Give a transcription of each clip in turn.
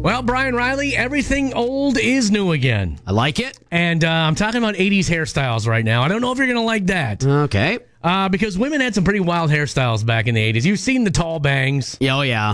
Well, Brian Riley, everything old is new again. I like it. And I'm talking about 80s hairstyles right now. I don't know if you're going to like that. Okay. Because women had some pretty wild hairstyles back in the 80s. You've seen the tall bangs. Oh, yeah.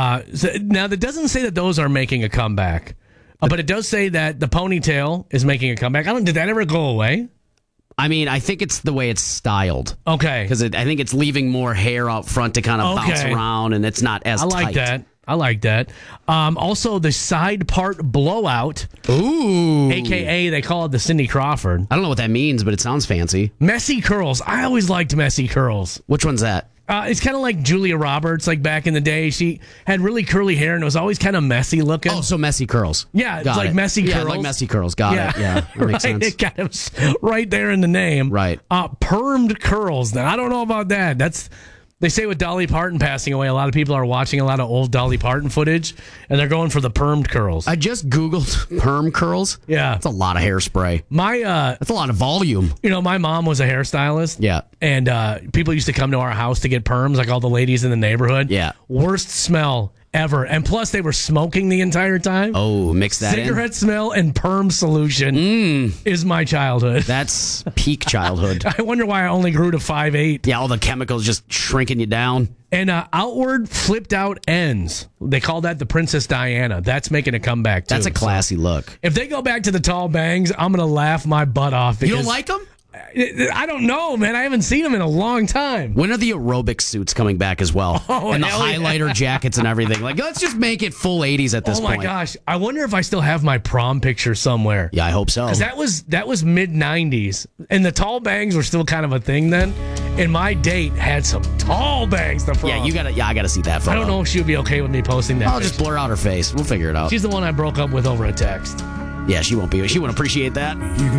Now, that doesn't say that those are making a comeback. But it does say that the ponytail is making a comeback. Did that ever go away? I mean, I think it's the way it's styled. Okay. Because I think it's leaving more hair out front to kind of bounce around, and it's not as tight. I like that. Also, the side part blowout. Ooh. AKA, they call it the Cindy Crawford. I don't know what that means, but it sounds fancy. Messy curls. I always liked messy curls. Which one's that? It's kind of like Julia Roberts, like back in the day. She had really curly hair and it was always kind of messy looking. Oh, so messy curls. Yeah, it's like messy curls. Yeah, like messy curls. Got it. Yeah, that makes sense. It kind of right there in the name. Right. Permed curls. Now, I don't know about that. They say with Dolly Parton passing away, a lot of people are watching a lot of old Dolly Parton footage, and they're going for the permed curls. I just Googled perm curls. Yeah. That's a lot of hairspray. That's a lot of volume. My mom was a hairstylist. Yeah. And people used to come to our house to get perms, like all the ladies in the neighborhood. Yeah. Worst smell ever. And plus, they were smoking the entire time. Oh, mix that Cigarette smell and perm solution is my childhood. That's peak childhood. I wonder why I only grew to 5'8". Yeah, all the chemicals just shrinking you down. And outward flipped out ends. They call that the Princess Diana. That's making a comeback, too. That's a classy look. If they go back to the tall bangs, I'm going to laugh my butt off. You don't like them? I don't know, man. I haven't seen them in a long time. When are the aerobic suits coming back as well? And the highlighter jackets and everything. Like, let's just make it full 80s at this point. Oh, my gosh. I wonder if I still have my prom picture somewhere. Yeah, I hope so. Because that was mid-90s. And the tall bangs were still kind of a thing then. And my date had some tall bangs to prom. I gotta see that photo. I don't know if she would be okay with me posting that. I'll just blur out her face. We'll figure it out. She's the one I broke up with over a text. Yeah, she won't be. She won't appreciate that.